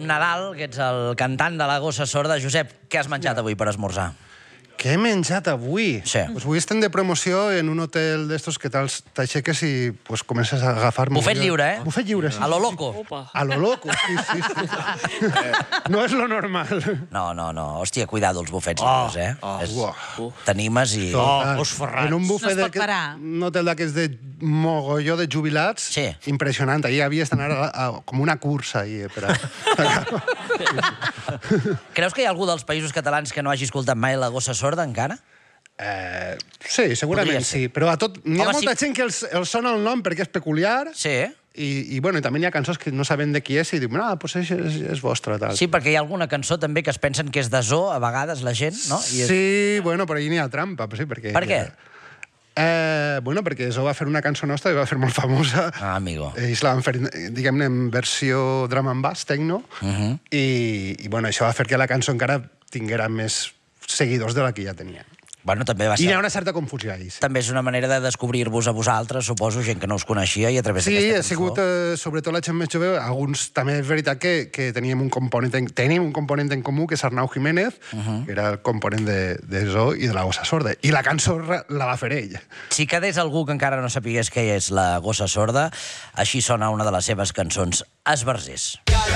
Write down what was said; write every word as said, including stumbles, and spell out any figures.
Nadal, que ets el cantant de la gossa sorda. Josep, què has menjat avui per esmorzar? Què he menjat avui? Sí. Pues avui estem de promoció en un hotel d'estos que t'aixeques i pues, comences a agafar... Bufet lliure, eh? Bufet lliure, sí. A lo loco. A lo loco, sí, sí. sí. No és lo normal. No, no, no. Hòstia, cuidado els bufets lliures, eh? Oh, És... oh. T'animes i... Oh, os ferrats. En un bufet No es pot d'aquest- parar. un hotel d'aquests de mogolló de jubilats, Sí. impressionant. Ahir havies d'anar a, a, com una cursa. Ahí, per a... Creus que hi ha algú dels països catalans que no hagi escoltat mai la gossa sorda, encara? Eh, sí, segurament Podria ser. sí, però a tot... N'hi ha Home, molta sí. gent que els, els sona el nom perquè és peculiar Sí. i, i, bueno, i també n'hi ha cançons que no saben de qui és i diuen, ah, doncs és, és, és vostra, tal. Sí, perquè hi ha alguna cançó també que es pensen que és de Zoo, a vegades, la gent, no? I és... Sí, bueno, però ahir n'hi ha trampa, sí, perquè... Per què? Eh, bueno, perquè Zo va fer una cançó nostra i va fer molt famosa. Ah, amigo. Ells la van fer, diguem-ne, en versió drum and bass, techno, Uh -huh. i, i bueno, això va fer que la cançó encara tinguera més seguidors de la que ja tenia. Bueno, també va I hi ser... ha una certa confusió ahí. Sí. També és una manera de descobrir-vos a vosaltres, suposo, gent que no us coneixia, i a través Sí, d'aquesta ha cançó... sigut, eh, sobretot la gent més jove, alguns també és veritat que, que teníem un component en, tenim un component en comú, que és Arnau Jiménez, uh -huh. que era el component de, de Zo i de la gossa sorda. I la cançó la va fer ell. Si quedés algú que encara no sapigués què és la gossa sorda, així sona una de les seves cançons, Esbarzers.